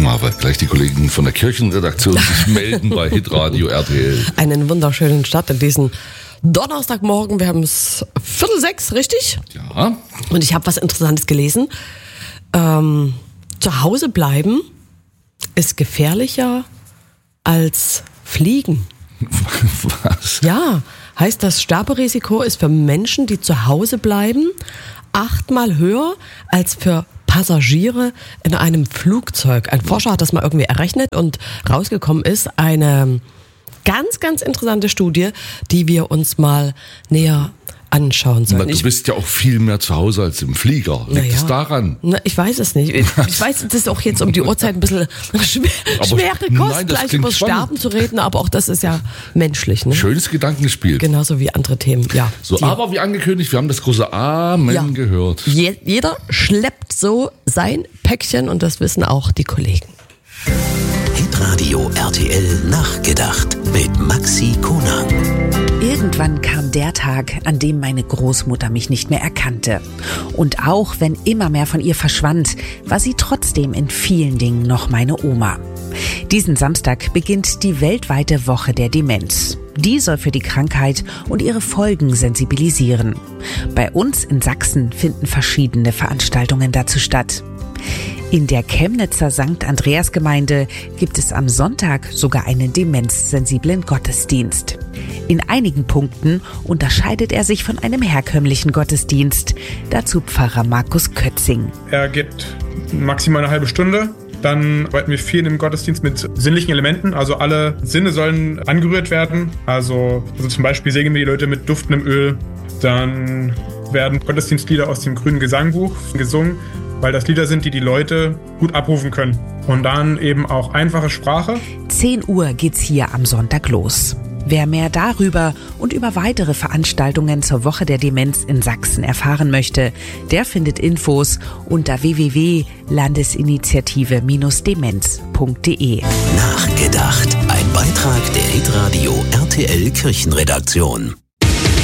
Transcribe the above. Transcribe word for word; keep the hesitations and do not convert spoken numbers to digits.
mal, weil gleich die Kollegen von der Kirchenredaktion sich melden bei Hitradio R T L. Einen wunderschönen Start in diesen Donnerstagmorgen. Wir haben es Viertel sechs, richtig? Ja. Und ich habe was Interessantes gelesen. Ähm, zu Hause bleiben ist gefährlicher als fliegen. Was? Ja, heißt das Sterberisiko ist für Menschen, die zu Hause bleiben, achtmal höher als für Passagiere in einem Flugzeug. Ein Forscher hat das mal irgendwie errechnet und rausgekommen ist eine ganz, ganz interessante Studie, die wir uns mal näher anschauen sollen. Na, du bist ja auch viel mehr zu Hause als im Flieger. Liegt ja. es daran? Na, ich weiß es nicht. Ich, ich weiß, das ist auch jetzt um die Uhrzeit ein bisschen schwer, schwere Kost, nein, gleich über das Sterben zu reden, aber auch das ist ja menschlich. Ne? Schönes Gedankenspiel. Genauso wie andere Themen. Ja, so, die, aber wie angekündigt, wir haben das große Amen ja. gehört. Je, jeder schleppt so sein Päckchen und das wissen auch die Kollegen. Hitradio R T L nachgedacht mit Maxi Konang. Irgendwann kam der Tag, an dem meine Großmutter mich nicht mehr erkannte. Und auch wenn immer mehr von ihr verschwand, war sie trotzdem in vielen Dingen noch meine Oma. Diesen Samstag beginnt die weltweite Woche der Demenz. Die soll für die Krankheit und ihre Folgen sensibilisieren. Bei uns in Sachsen finden verschiedene Veranstaltungen dazu statt. In der Chemnitzer Sankt Andreas Gemeinde gibt es am Sonntag sogar einen demenzsensiblen Gottesdienst. In einigen Punkten unterscheidet er sich von einem herkömmlichen Gottesdienst. Dazu Pfarrer Markus Kötzing. Er geht maximal eine halbe Stunde. Dann arbeiten wir viel im Gottesdienst mit sinnlichen Elementen. Also alle Sinne sollen angerührt werden. Also, also zum Beispiel segnen wir die Leute mit duftendem Öl. Dann werden Gottesdienstlieder aus dem Grünen Gesangbuch gesungen, weil das Lieder sind, die die Leute gut abrufen können. Und dann eben auch einfache Sprache. zehn Uhr geht's hier am Sonntag los. Wer mehr darüber und über weitere Veranstaltungen zur Woche der Demenz in Sachsen erfahren möchte, der findet Infos unter w w w punkt landesinitiative demenz punkt d e. Nachgedacht. Ein Beitrag der Hitradio R T L Kirchenredaktion.